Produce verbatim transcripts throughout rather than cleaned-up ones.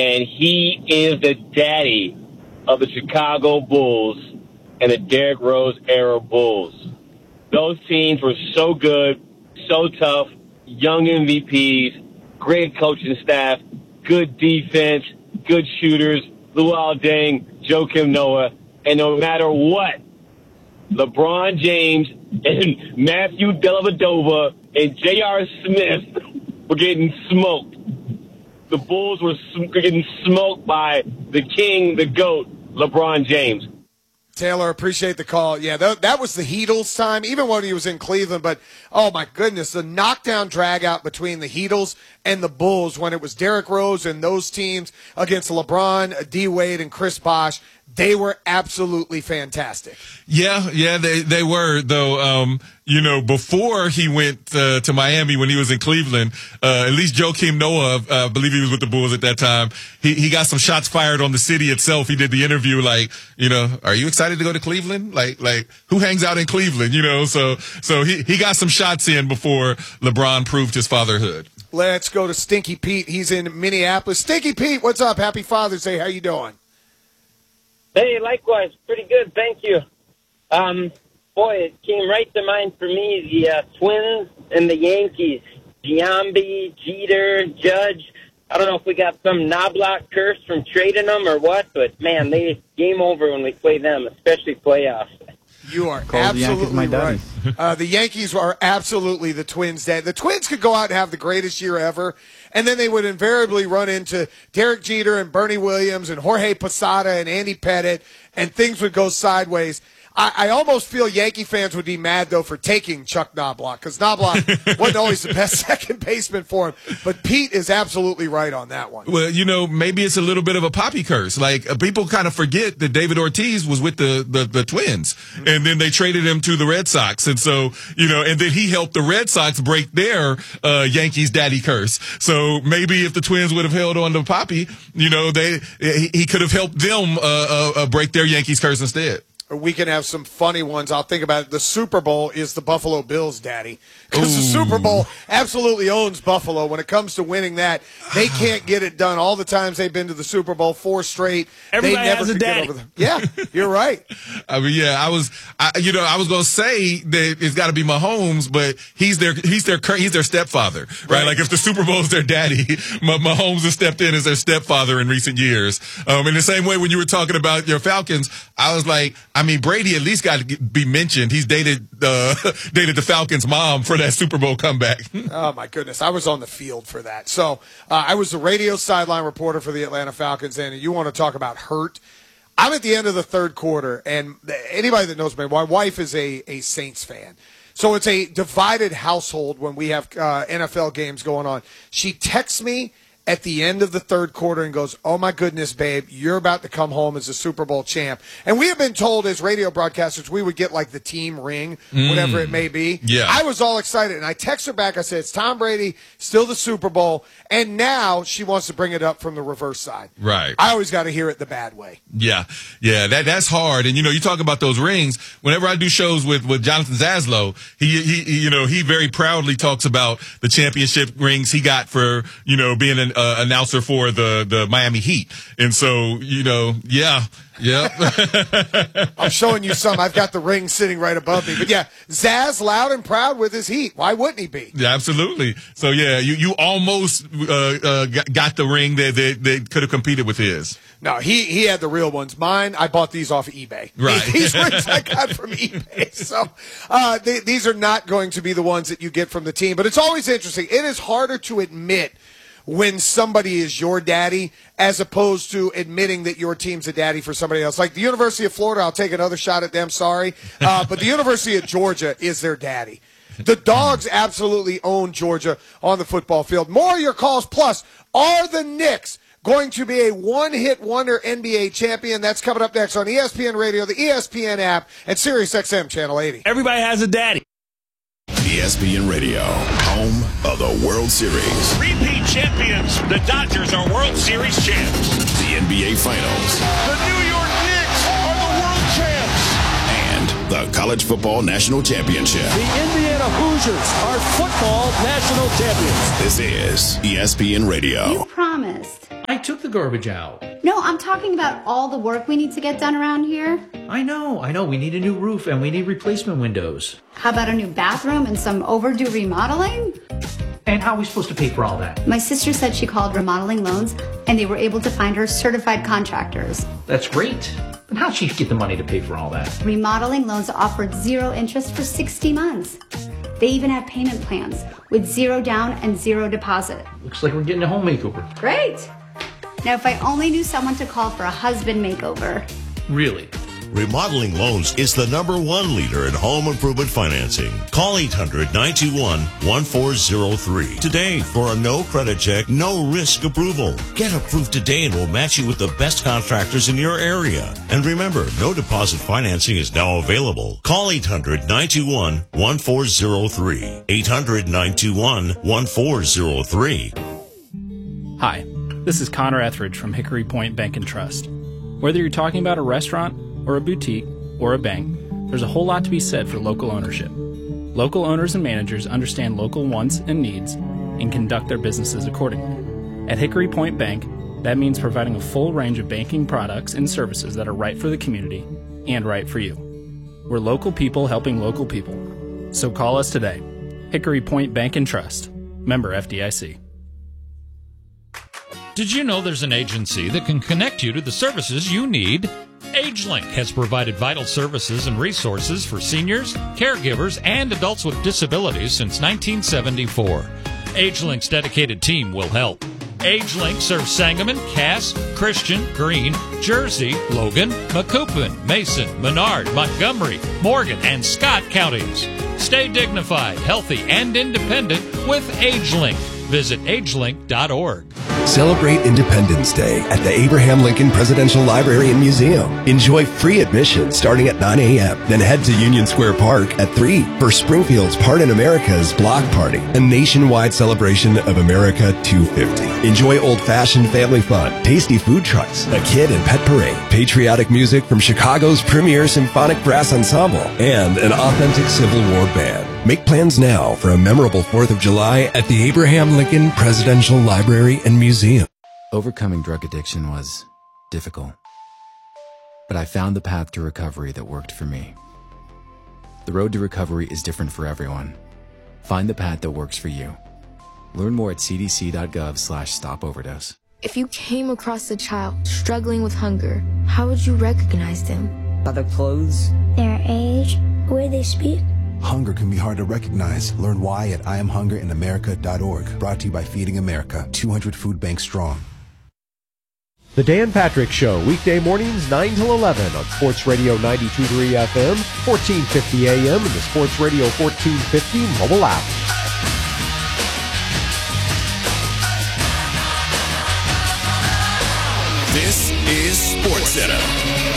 and he is the daddy of the Chicago Bulls and the Derrick Rose era Bulls. Those teams were so good, so tough, young M V Ps, great coaching staff, good defense, good shooters, Luol Deng, Joakim Noah, and no matter what, LeBron James and Matthew Dellavedova and J R. Smith were getting smoked. The Bulls were getting smoked by the king, the GOAT, LeBron James. Taylor, appreciate the call. Yeah, that, that was the Heatles time, even when he was in Cleveland. But, oh, my goodness, the knockdown drag-out between the Heatles and the Bulls when it was Derrick Rose and those teams against LeBron, D-Wade, and Chris Bosh, they were absolutely fantastic. Yeah, yeah, they they were, though. Um, you know, before he went uh, to Miami when he was in Cleveland, uh, at least Joakim Noah, uh, I believe he was with the Bulls at that time, he, he got some shots fired on the city itself. He did the interview like, you know, are you excited to go to Cleveland? Like, like who hangs out in Cleveland, you know? So, so he, he got some shots in before LeBron proved his fatherhood. Let's go to Stinky Pete. He's in Minneapolis. Stinky Pete, what's up? Happy Father's Day. How you doing? Hey, likewise. Pretty good, thank you. Um, boy, it came right to mind for me, the uh, Twins and the Yankees. Giambi, Jeter, Judge. I don't know if we got some Knobloch curse from trading them or what, but, man, they game over when we play them, especially playoffs. You are Call absolutely the Yankees my right. Uh, the Yankees are absolutely the Twins' day. The Twins could go out and have the greatest year ever, and then they would invariably run into Derek Jeter and Bernie Williams and Jorge Posada and Andy Pettitte, and things would go sideways. I, I almost feel Yankee fans would be mad, though, for taking Chuck Knobloch, because Knobloch wasn't always the best second baseman for him. But Pete is absolutely right on that one. Well, you know, maybe it's a little bit of a poppy curse. Like, uh, people kind of forget that David Ortiz was with the, the, the Twins, mm-hmm. and then they traded him to the Red Sox. And so, you know, and then he helped the Red Sox break their uh, Yankees daddy curse. So maybe if the Twins would have held on to Poppy, you know, they he, he could have helped them uh, uh, uh, break their Yankees curse instead. We can have some funny ones. I'll think about it. The Super Bowl is the Buffalo Bills' daddy. Because the Super Bowl absolutely owns Buffalo. When it comes to winning that, they can't get it done. All the times they've been to the Super Bowl, four straight, Everybody they never has a could daddy. get over them. Yeah, you're right. I mean, yeah, I was, I, you know, I was gonna say that it's got to be Mahomes, but he's their, he's their, he's their stepfather, right? right. Like if the Super Bowl is their daddy, Mahomes has stepped in as their stepfather in recent years. Um, in the same way, when you were talking about your Falcons, I was like, I mean, Brady at least got to be mentioned. He's dated, uh, dated the Falcons' mom for that Super Bowl comeback. Oh my goodness, I was on the field for that. So uh, I was the radio sideline reporter for the Atlanta Falcons, and you want to talk about hurt. I'm at the end of the third quarter, and anybody that knows me, my wife is a, a Saints fan. So it's a divided household when we have uh, N F L games going on. She texts me at the end of the third quarter and goes, oh, my goodness, babe, you're about to come home as a Super Bowl champ. And we have been told as radio broadcasters we would get, like, the team ring, mm. whatever it may be. Yeah. I was all excited, and I text her back. I said, it's Tom Brady, still the Super Bowl. And now she wants to bring it up from the reverse side. Right. I always got to hear it the bad way. Yeah. Yeah, that that's hard. And, you know, you talk about those rings. Whenever I do shows with, with Jonathan Zaslow, he, he, you know, he very proudly talks about the championship rings he got for, you know, being an uh, announcer for the, the Miami Heat. And so, you know, yeah. Yep. I'm showing you some. I've got the ring sitting right above me. But, yeah, Zaz loud and proud with his Heat. Why wouldn't he be? Yeah, absolutely. So, yeah, you, you almost uh, uh, got the ring that, that, that could have competed with his. No, he, he had the real ones. Mine, I bought these off of eBay. Right. These rings I got from eBay. So uh, they, these are not going to be the ones that you get from the team. But it's always interesting. It is harder to admit when somebody is your daddy as opposed to admitting that your team's a daddy for somebody else. Like the University of Florida, I'll take another shot at them, sorry. Uh, but the University of Georgia is their daddy. The Dogs absolutely own Georgia on the football field. More of your calls. Plus, are the Knicks going to be a one-hit wonder N B A champion? That's coming up next on E S P N Radio, the E S P N app, and Sirius X M Channel eighty. Everybody has a daddy. E S P N Radio, home of the World Series. Repeat champions, the Dodgers are World Series champs. The N B A Finals. The New York Knicks are the world champs. And the College Football National Championship. The Indiana Hoosiers are football national champions. This is E S P N Radio. You promised. I took the garbage out. No, I'm talking about all the work we need to get done around here. I know, I know. We need a new roof and we need replacement windows. How about a new bathroom and some overdue remodeling? And how are we supposed to pay for all that? My sister said she called Remodeling Loans and they were able to find her certified contractors. That's great. But how'd she get the money to pay for all that? Remodeling Loans offered zero interest for sixty months. They even have payment plans with zero down and zero deposit. Looks like we're getting a home makeover. Great. Now, if I only knew someone to call for a husband makeover. Really? Remodeling Loans is the number one leader in home improvement financing. Call eight hundred, nine two one, one four zero three today for a no credit check, no risk approval. Get approved today and we'll match you with the best contractors in your area. And remember, no deposit financing is now available. Call eight hundred, nine two one, one four zero three. eight hundred, nine two one, one four zero three. Hi, this is Connor Etheridge from Hickory Point Bank and Trust. Whether you're talking about a restaurant, or a boutique, or a bank, there's a whole lot to be said for local ownership. Local owners and managers understand local wants and needs and conduct their businesses accordingly. At Hickory Point Bank, that means providing a full range of banking products and services that are right for the community and right for you. We're local people helping local people. So call us today. Hickory Point Bank and Trust. Member F D I C. Did you know there's an agency that can connect you to the services you need? AgeLink has provided vital services and resources for seniors, caregivers, and adults with disabilities since nineteen seventy-four. AgeLink's dedicated team will help. AgeLink serves Sangamon, Cass, Christian, Greene, Jersey, Logan, Macoupin, Mason, Menard, Montgomery, Morgan, and Scott counties. Stay dignified, healthy, and independent with AgeLink. Visit agelink dot org. Celebrate Independence Day at the Abraham Lincoln Presidential Library and Museum. Enjoy free admission starting at nine a.m. Then head to Union Square Park at three for Springfield's Part in America's Block Party, a nationwide celebration of America two fifty. Enjoy old-fashioned family fun, tasty food trucks, a kid and pet parade, patriotic music from Chicago's premier symphonic brass ensemble, and an authentic Civil War band. Make plans now for a memorable fourth of July at the Abraham Lincoln Presidential Library and Museum. Overcoming drug addiction was difficult, but I found the path to recovery that worked for me. The road to recovery is different for everyone. Find the path that works for you. Learn more at c d c dot gov slash stop overdose. If you came across a child struggling with hunger, how would you recognize them? By their clothes, their age, the way they speak. Hunger can be hard to recognize. Learn why at I am hunger in america dot org. Brought to you by Feeding America, two hundred food banks strong. The Dan Patrick Show, weekday mornings nine till eleven on Sports Radio ninety-two point three F M, fourteen fifty A M, and the Sports Radio fourteen fifty mobile app. This is SportsCenter.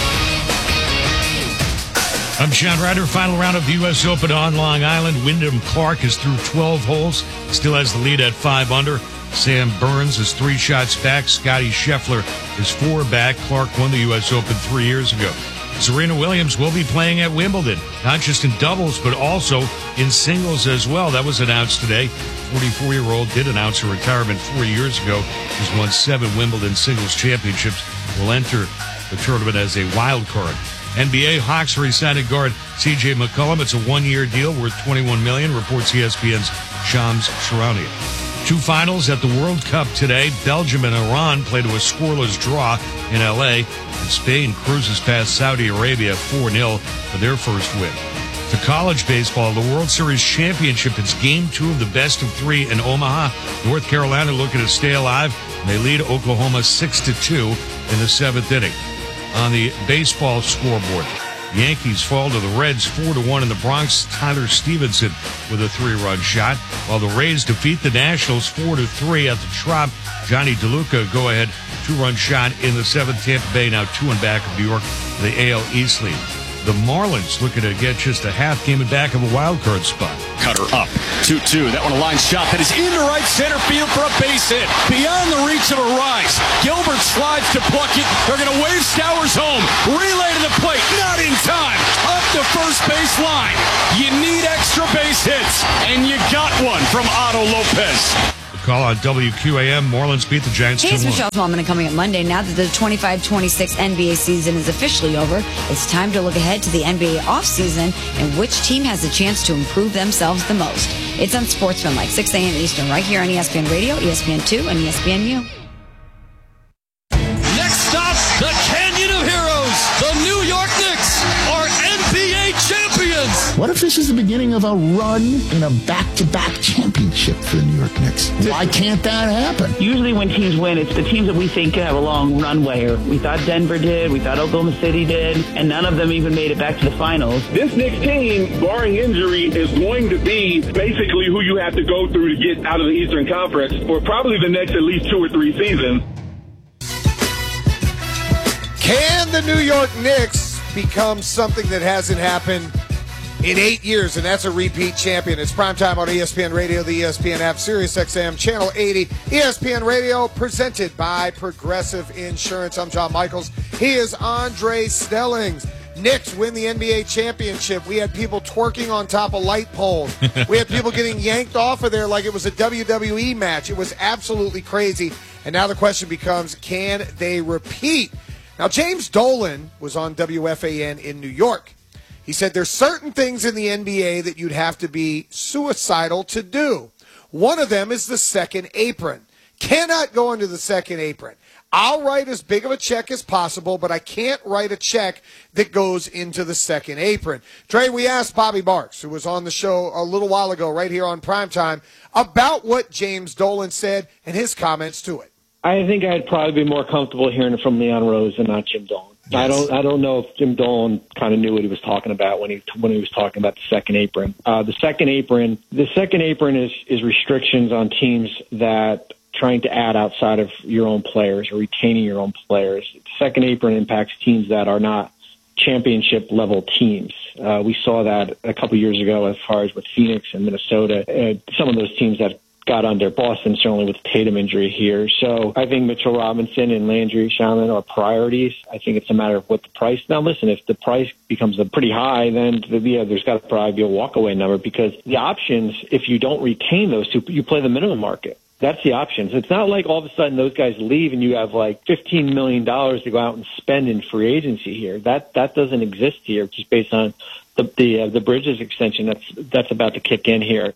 I'm Sean Ryder. Final round of the U S Open on Long Island. Wyndham Clark is through twelve holes. Still has the lead at five under. Sam Burns is three shots back. Scotty Scheffler is four back. Clark won the U S Open three years ago. Serena Williams will be playing at Wimbledon, not just in doubles, but also in singles as well. That was announced today. forty-four-year-old did announce her retirement four years ago. She's won seven Wimbledon singles championships. Will enter the tournament as a wild card. N B A Hawks re-signed guard C J McCollum. It's a one-year deal worth twenty-one million dollars, reports E S P N's Shams Charania. Two finals at the World Cup today. Belgium and Iran play to a scoreless draw in L A. And Spain cruises past Saudi Arabia four nil for their first win. To college baseball, the World Series Championship. It's game two of the best of three in Omaha. North Carolina looking to stay alive. And they lead Oklahoma six to two in the seventh inning. On the baseball scoreboard, Yankees fall to the Reds four to one in the Bronx. Tyler Stevenson with a three-run shot, while the Rays defeat the Nationals four to three at the Trop. Johnny DeLuca go-ahead two-run shot in the seventh. Tampa Bay now two and back of New York, the A L East lead. The Marlins looking to get just a half game in back of a wild card spot. Cutter up, two two. That one a line shot that is into right center field for a base hit. Beyond the reach of a rise. Gilbert slides to pluck it. They're going to wave Stowers home. Relay to the plate. Not in time. Up the first base line. You need extra base hits, and you got one from Otto Lopez. The call on W Q A M. Marlins beat the Giants Hey, two it's one. Michelle Tallman coming up Monday. Now that the twenty-five twenty-six N B A season is officially over, it's time to look ahead to the N B A offseason and which team has a chance to improve themselves the most. It's on Sportsmanlike, six a.m. Eastern, right here on E S P N Radio, E S P N two, and E S P N U. Next stop, the Canyon of Heroes. The New York Knicks are N B A champions. What if this is the beginning of a run in a back-to-back championship for the New York Knicks? Why can't that happen? Usually when teams win, it's the teams that we think have a long runway. We thought Denver did, we thought Oklahoma City did, and none of them even made it back to the finals. This Knicks team, barring injury, is going to be basically who you have to go through to get out of the Eastern Conference for probably the next at least two or three seasons. Can the New York Knicks become something that hasn't happened in eight years, and that's a repeat champion? It's primetime on E S P N Radio, the E S P N app, Sirius X M, Channel eighty, E S P N Radio, presented by Progressive Insurance. I'm John Michaels. He is Andre Stellings. Knicks win the N B A championship. We had people twerking on top of light poles. We had people getting yanked off of there like it was a W W E match. It was absolutely crazy. And now the question becomes, can they repeat? Now, James Dolan was on W F A N in New York. He said there's certain things in the N B A that you'd have to be suicidal to do. One of them is the second apron. Cannot go into the second apron. I'll write as big of a check as possible, but I can't write a check that goes into the second apron. Trey, we asked Bobby Marks, who was on the show a little while ago right here on Primetime, about what James Dolan said and his comments to it. I think I'd probably be more comfortable hearing it from Leon Rose and not Jim Dolan. Yes. I don't. I don't know if Jim Dolan kind of knew what he was talking about when he when he was talking about the second apron. Uh, the second apron. The second apron is is restrictions on teams that trying to add outside of your own players or retaining your own players. The second apron impacts teams that are not championship level teams. Uh, we saw that a couple years ago as far as with Phoenix and Minnesota. Uh, some of those teams that got under Boston, certainly with the Tatum injury here. So I think Mitchell Robinson and Landry Shamet are priorities. I think it's a matter of what the price. Now, listen, if the price becomes a pretty high, then yeah, there's got to probably be a walkaway number, because the options, if you don't retain those two, you play the minimum market. That's the options. It's not like all of a sudden those guys leave and you have like fifteen million dollars to go out and spend in free agency here. That that doesn't exist here, just based on the the, uh, the Bridges extension that's that's about to kick in here.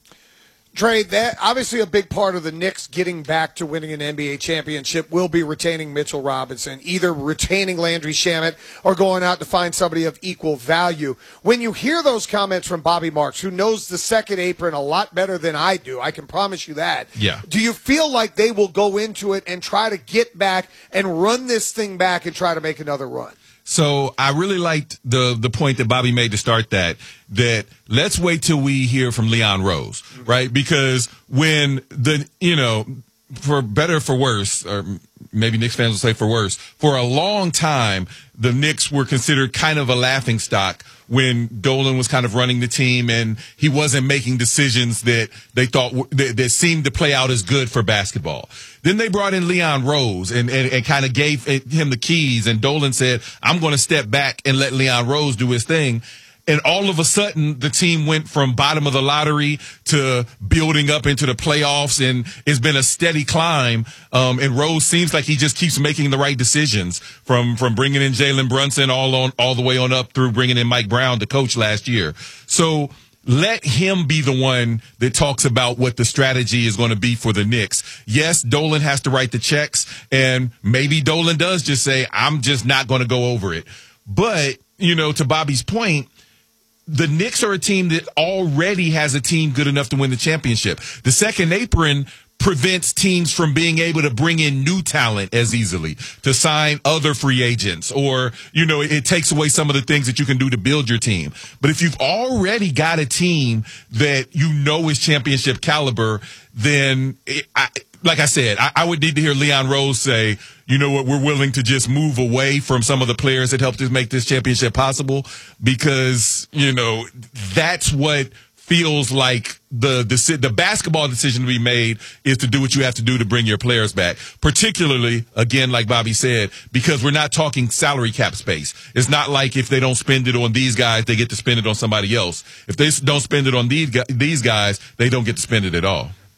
Trey, that obviously a big part of the Knicks getting back to winning an N B A championship will be retaining Mitchell Robinson, either retaining Landry Shamet or going out to find somebody of equal value. When you hear those comments from Bobby Marks, who knows the second apron a lot better than I do, I can promise you that. Yeah. Do you feel like they will go into it and try to get back and run this thing back and try to make another run? So I really liked the the point that Bobby made to start that, that let's wait till we hear from Leon Rose, right? Because when the, you know, for better or for worse, or maybe Knicks fans will say for worse, for a long time, the Knicks were considered kind of a laughing stock when Dolan was kind of running the team and he wasn't making decisions that they thought that, that seemed to play out as good for basketball. Then they brought in Leon Rose and, and, and kind of gave him the keys, and Dolan said, I'm going to step back and let Leon Rose do his thing. And all of a sudden, the team went from bottom of the lottery to building up into the playoffs, and it's been a steady climb. Um, and Rose seems like he just keeps making the right decisions, from from bringing in Jalen Brunson all on all the way on up through bringing in Mike Brown, the coach last year. So let him be the one that talks about what the strategy is going to be for the Knicks. Yes, Dolan has to write the checks, and maybe Dolan does just say, I'm just not going to go over it. But, you know, to Bobby's point, the Knicks are a team that already has a team good enough to win the championship. The second apron prevents teams from being able to bring in new talent as easily, to sign other free agents, or, you know, it, it takes away some of the things that you can do to build your team. But if you've already got a team that you know is championship caliber, then it, I, like I said, I, I would need to hear Leon Rose say, you know what, we're willing to just move away from some of the players that helped us make this championship possible, because, you know, that's what feels like the, the the basketball decision to be made is to do what you have to do to bring your players back. Particularly, again, like Bobby said, because we're not talking salary cap space. It's not like if they don't spend it on these guys, they get to spend it on somebody else. If they don't spend it on these these guys, they don't get to spend it at all.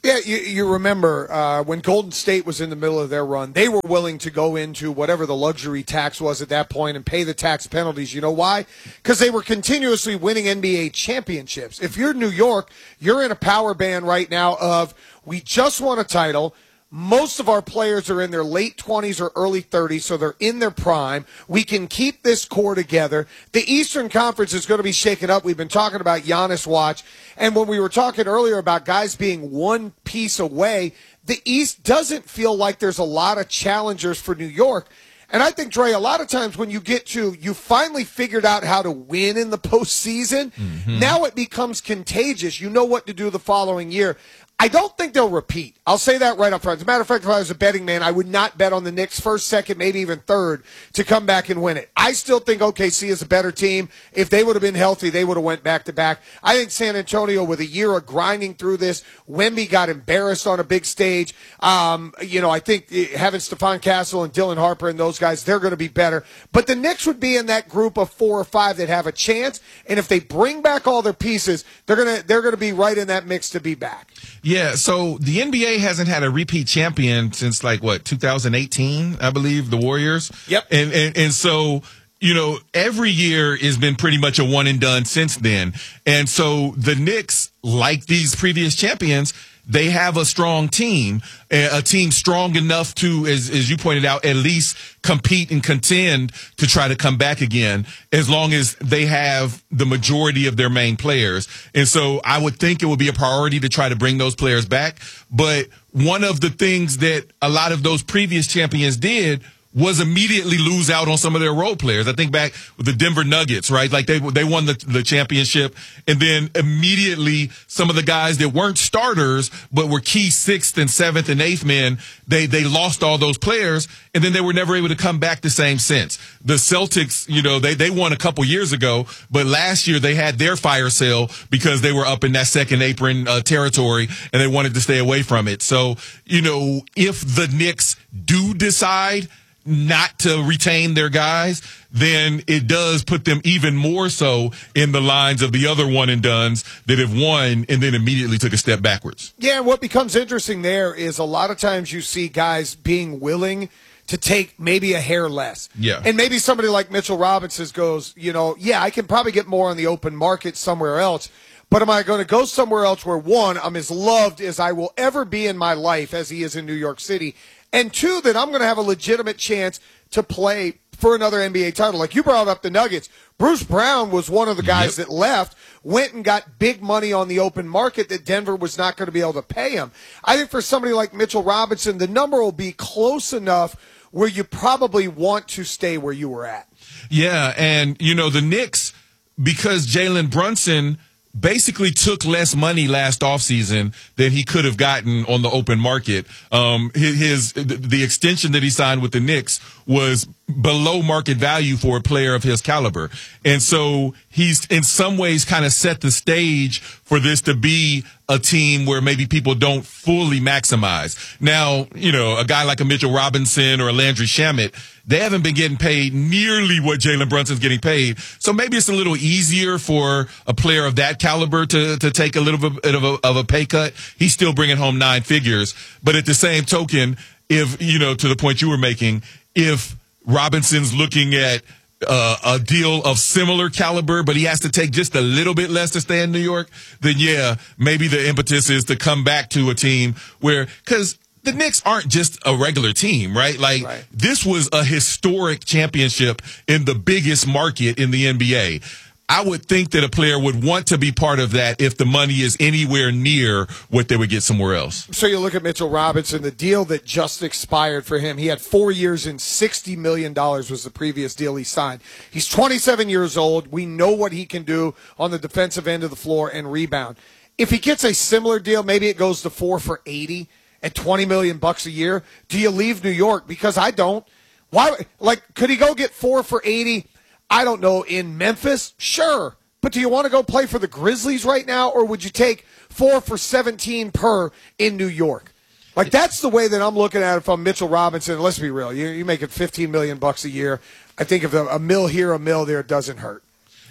Yeah, you, you remember uh, when Golden State was in the middle of their run, they were willing to go into whatever the luxury tax was at that point and pay the tax penalties. You know why? Because they were continuously winning N B A championships. If you're New York, you're in a power band right now of, we just won a title. Most of our players are in their late twenties or early thirties, so they're in their prime. We can keep this core together. The Eastern Conference is going to be shaken up. We've been talking about Giannis watch. And when we were talking earlier about guys being one piece away, the East doesn't feel like there's a lot of challengers for New York. And I think, Dre, a lot of times when you get to, you finally figured out how to win in the postseason, mm-hmm. now it becomes contagious. You know what to do the following year. I don't think they'll repeat. I'll say that right up front. As a matter of fact, if I was a betting man, I would not bet on the Knicks first, second, maybe even third to come back and win it. I still think O K C is a better team. If they would have been healthy, they would have went back-to-back. I think San Antonio, with a year of grinding through this, Wemby got embarrassed on a big stage. Um, you know, I think having Stephon Castle and Dylan Harper and those guys, they're going to be better. But the Knicks would be in that group of four or five that have a chance, and if they bring back all their pieces, they're going to they're going to be right in that mix to be back. Yeah, so the N B A hasn't had a repeat champion since, like, what, two thousand eighteen, I believe, the Warriors? Yep. And, and, and so, you know, every year has been pretty much a one and done since then. And so the Knicks, like these previous champions, they have a strong team, a team strong enough to, as, as you pointed out, at least compete and contend to try to come back again, as long as they have the majority of their main players. And so I would think it would be a priority to try to bring those players back. But one of the things that a lot of those previous champions did was immediately lose out on some of their role players. I think back with the Denver Nuggets, right? Like they they won the, the championship, and then immediately some of the guys that weren't starters but were key sixth and seventh and eighth men, they they lost all those players, and then they were never able to come back the same since. The Celtics, you know, they they won a couple years ago, but last year they had their fire sale because they were up in that second apron uh, territory, and they wanted to stay away from it. So, you know, if the Knicks do decide not to retain their guys, then it does put them even more so in the lines of the other one and dones that have won and then immediately took a step backwards. Yeah, and what becomes interesting there is a lot of times you see guys being willing to take maybe a hair less. Yeah. And maybe somebody like Mitchell Robinson goes, you know, yeah, I can probably get more on the open market somewhere else. But am I going to go somewhere else where, one, I'm as loved as I will ever be in my life as he is in New York City, and two, that I'm going to have a legitimate chance to play for another N B A title. Like you brought up the Nuggets. Bruce Brown was one of the guys yep. that left, went and got big money on the open market that Denver was not going to be able to pay him. I think for somebody like Mitchell Robinson, the number will be close enough where you probably want to stay where you were at. Yeah, and, you know, the Knicks, because Jalen Brunson basically took less money last offseason than he could have gotten on the open market. Um, his, his the extension that he signed with the Knicks was below market value for a player of his caliber. And so he's in some ways kind of set the stage for this to be a team where maybe people don't fully maximize. Now, you know, a guy like a Mitchell Robinson or a Landry Shamet, they haven't been getting paid nearly what Jalen Brunson's getting paid. So maybe it's a little easier for a player of that caliber to, to take a little bit of a, of a pay cut. He's still bringing home nine figures. But at the same token, if, you know, to the point you were making, if Robinson's looking at uh, a deal of similar caliber, but he has to take just a little bit less to stay in New York, then yeah, maybe the impetus is to come back to a team where, because the Knicks aren't just a regular team, right? Like, right. This was a historic championship in the biggest market in the N B A. I would think that a player would want to be part of that if the money is anywhere near what they would get somewhere else. So you look at Mitchell Robinson, the deal that just expired for him, he had four years and sixty million dollars was the previous deal he signed. He's twenty-seven years old. We know what he can do on the defensive end of the floor and rebound. If he gets a similar deal, maybe it goes to four for eighty at twenty million bucks a year. Do you leave New York? Because I don't. Why? Like, could he go get four for eighty? I don't know, in Memphis? Sure. But do you want to go play for the Grizzlies right now, or would you take four for seventeen per in New York? Like, that's the way that I'm looking at it from Mitchell Robinson. Let's be real. You, you make it fifteen million bucks a year. I think if a, a mill here, a mill there, doesn't hurt.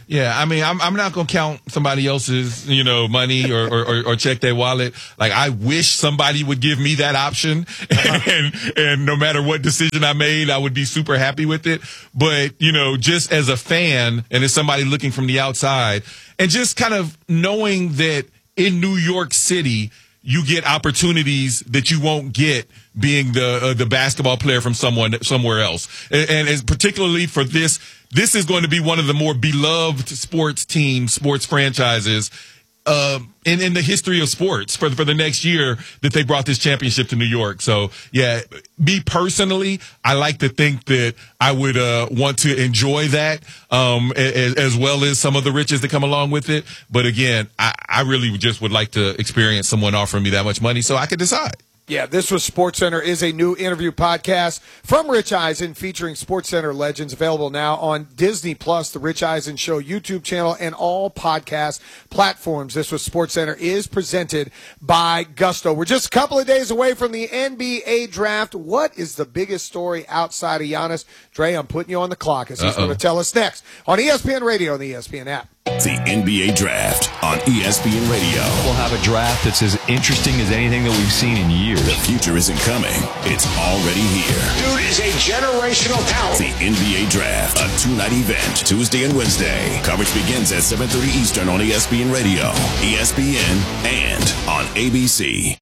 Yeah, I mean, I'm I'm not gonna count somebody else's, you know, money or or, or check their wallet. Like, I wish somebody would give me that option, uh-huh. and and no matter what decision I made, I would be super happy with it. But you know, just as a fan and as somebody looking from the outside, and just kind of knowing that in New York City, you get opportunities that you won't get being the uh, the basketball player from someone somewhere else, and, and as particularly for this. This is going to be one of the more beloved sports teams, sports franchises uh, in, in the history of sports for, for the next year that they brought this championship to New York. So, yeah, me personally, I like to think that I would uh, want to enjoy that um, as, as well as some of the riches that come along with it. But, again, I, I really just would like to experience someone offering me that much money so I could decide. Yeah, this was SportsCenter is a new interview podcast from Rich Eisen featuring SportsCenter legends, available now on Disney Plus, the Rich Eisen Show YouTube channel, and all podcast platforms. This was SportsCenter is presented by Gusto. We're just a couple of days away from the N B A draft. What is the biggest story outside of Giannis? Dre, I'm putting you on the clock as he's Uh-oh. going to tell us next on E S P N Radio and the E S P N app. The N B A Draft on E S P N Radio. We'll have a draft that's as interesting as anything that we've seen in years. The future isn't coming. It's already here. Dude is a generational talent. The N B A Draft, a two-night event, Tuesday and Wednesday. Coverage begins at seven thirty Eastern on E S P N Radio, E S P N, and on A B C.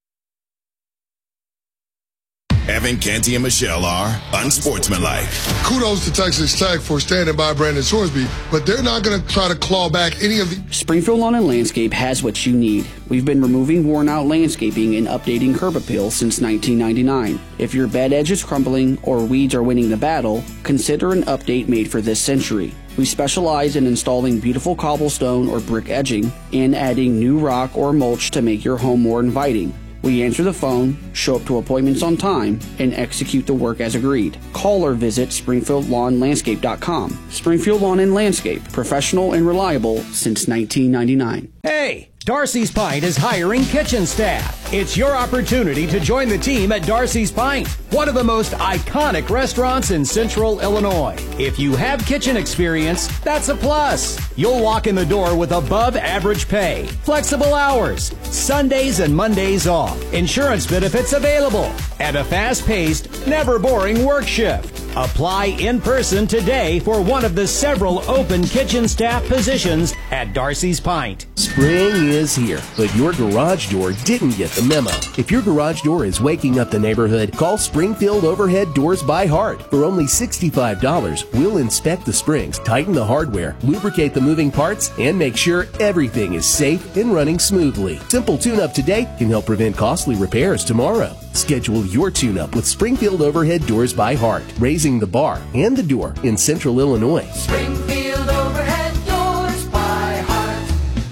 Evan, Canty, and Michelle are unsportsmanlike. Kudos to Texas Tech for standing by Brandon Sorsby, but they're not going to try to claw back any of the... Springfield Lawn and Landscape has what you need. We've been removing worn-out landscaping and updating curb appeal since nineteen ninety-nine. If your bed edge is crumbling or weeds are winning the battle, consider an update made for this century. We specialize in installing beautiful cobblestone or brick edging and adding new rock or mulch to make your home more inviting. We answer the phone, show up to appointments on time, and execute the work as agreed. Call or visit Springfield Lawn Landscape dot com. Springfield Lawn and Landscape, professional and reliable since nineteen ninety-nine. Hey! Darcy's Pint is hiring kitchen staff. It's your opportunity to join the team at Darcy's Pint, one of the most iconic restaurants in Central Illinois. If you have kitchen experience, that's a plus. You'll walk in the door with above average pay, flexible hours, Sundays and Mondays off, insurance benefits available, and a fast-paced, never boring work shift. Apply in person today for one of the several open kitchen staff positions at Darcy's Pint. Spring is here, but your garage door didn't get the memo. If your garage door is waking up the neighborhood, call Springfield Overhead Doors by Heart. For only sixty-five dollars, we'll inspect the springs, tighten the hardware, lubricate the moving parts, and make sure everything is safe and running smoothly. Simple tune-up today can help prevent costly repairs tomorrow. Schedule your tune-up with Springfield Overhead Doors by Heart, raising the bar and the door in Central Illinois. Springfield Overhead Doors by Heart.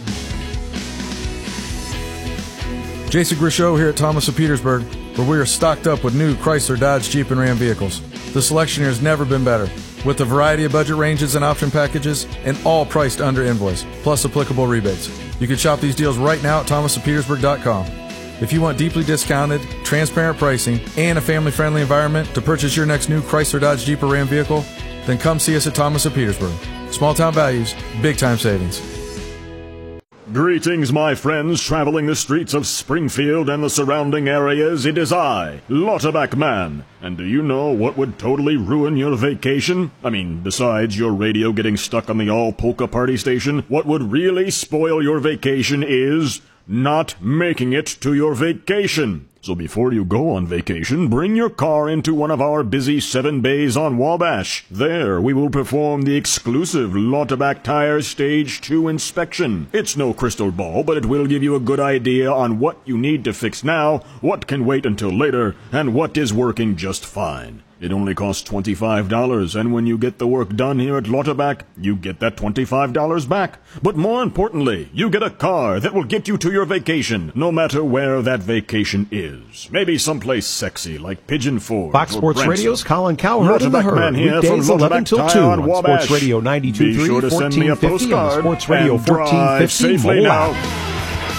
Jason Grisho here at Thomas of Petersburg, where we are stocked up with new Chrysler, Dodge, Jeep, and Ram vehicles. The selection here has never been better, with a variety of budget ranges and option packages, and all priced under invoice, plus applicable rebates. You can shop these deals right now at thomas of petersburg dot com. If you want deeply discounted, transparent pricing, and a family-friendly environment to purchase your next new Chrysler, Dodge, Jeep, or Ram vehicle, then come see us at Thomas of Petersburg. Small-town values, big-time savings. Greetings, my friends traveling the streets of Springfield and the surrounding areas. It is I, Lauterbach Man. And do you know what would totally ruin your vacation? I mean, besides your radio getting stuck on the all-polka party station, what would really spoil your vacation is not making it to your vacation. So before you go on vacation, bring your car into one of our busy seven bays on Wabash. There, we will perform the exclusive Lauterbach Tires Stage two inspection. It's no crystal ball, but it will give you a good idea on what you need to fix now, what can wait until later, and what is working just fine. It only costs twenty-five dollars, and when you get the work done here at Lauterbach, you get that twenty-five dollars back. But more importantly, you get a car that will get you to your vacation, no matter where that vacation is. Maybe someplace sexy like Pigeon Forge Fox or Sports Branson. Radio's Colin Cowherd in the Herd, Man here weekdays from eleven till two on, on Wabash. Sports Radio ninety-two Be point three, sure to send me a fourteen fifty, postcard on Sports Radio and drive fourteen fifty safely mobile now. app.